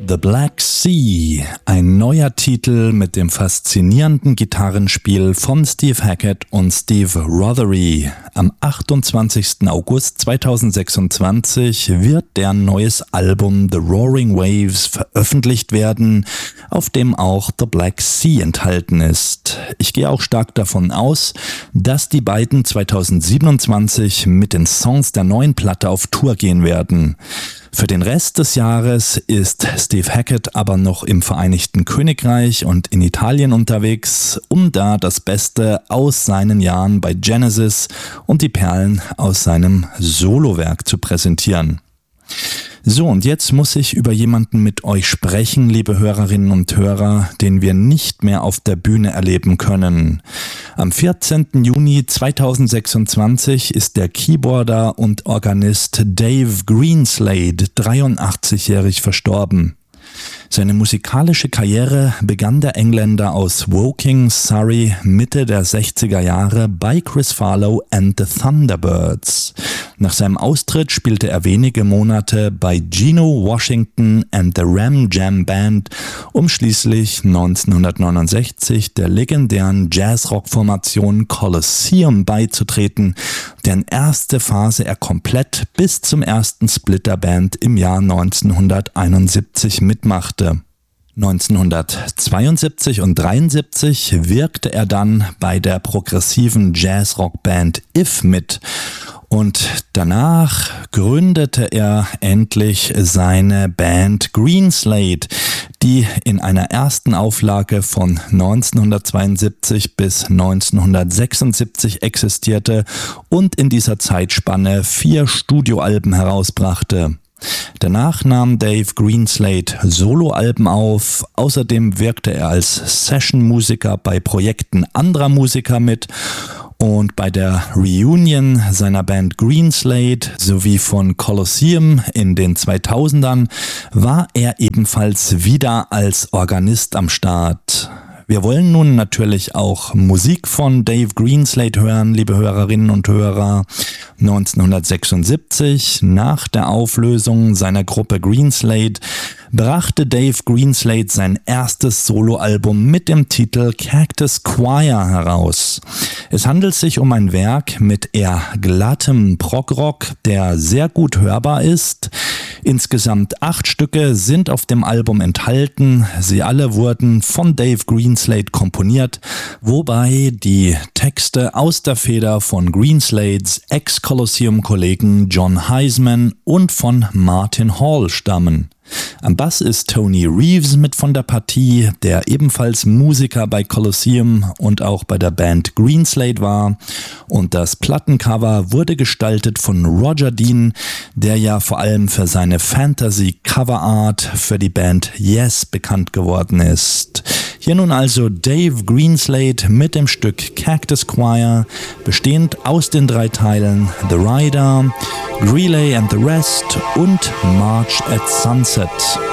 The Black Sea, ein neuer Titel mit dem faszinierenden Gitarrenspiel von Steve Hackett und Steve Rothery. Am 28. August 2026 wird deren neues Album The Roaring Waves veröffentlicht werden, auf dem auch The Black Sea enthalten ist. Ich gehe auch stark davon aus, dass die beiden 2027 mit den Songs der neuen Platte auf Tour gehen werden. Für den Rest des Jahres ist Steve Hackett aber noch im Vereinigten Königreich und in Italien unterwegs, um da das Beste aus seinen Jahren bei Genesis und die Perlen aus seinem Solowerk zu präsentieren. So, und jetzt muss ich über jemanden mit euch sprechen, liebe Hörerinnen und Hörer, den wir nicht mehr auf der Bühne erleben können. Am 14. Juni 2026 ist der Keyboarder und Organist Dave Greenslade 83-jährig verstorben. Seine musikalische Karriere begann der Engländer aus Woking, Surrey, Mitte der 60er Jahre bei Chris Farlowe and the Thunderbirds. Nach seinem Austritt spielte er wenige Monate bei Gino Washington and the Ram Jam Band, um schließlich 1969 der legendären Jazz-Rock-Formation Colosseum beizutreten, deren erste Phase er komplett bis zum ersten Split der Band im Jahr 1971 mitmachte. 1972 und 1973 wirkte er dann bei der progressiven Jazz-Rock-Band If mit und danach gründete er endlich seine Band Greenslade, die in einer ersten Auflage von 1972 bis 1976 existierte und in dieser Zeitspanne 4 Studioalben herausbrachte. Danach nahm Dave Greenslade Soloalben auf, außerdem wirkte er als Session-Musiker bei Projekten anderer Musiker mit und bei der Reunion seiner Band Greenslade sowie von Colosseum in den 2000ern war er ebenfalls wieder als Organist am Start. Wir wollen nun natürlich auch Musik von Dave Greenslade hören, liebe Hörerinnen und Hörer. 1976, nach der Auflösung seiner Gruppe Greenslade, brachte Dave Greenslade sein erstes Soloalbum mit dem Titel Cactus Choir heraus. Es handelt sich um ein Werk mit eher glattem Prog-Rock, der sehr gut hörbar ist. Insgesamt 8 Stücke sind auf dem Album enthalten. Sie alle wurden von Dave Greenslade komponiert, wobei die Texte aus der Feder von Greenslades Ex-Colosseum-Kollegen John Heisman und von Martin Hall stammen. Am Bass ist Tony Reeves mit von der Partie, der ebenfalls Musiker bei Colosseum und auch bei der Band Greenslade war. Und das Plattencover wurde gestaltet von Roger Dean, der ja vor allem für seine Fantasy-Coverart für die Band Yes bekannt geworden ist. Hier nun also Dave Greenslade mit dem Stück Cactus Choir, bestehend aus den 3 Teilen The Rider, Greeley and the Rest und March at Sunset.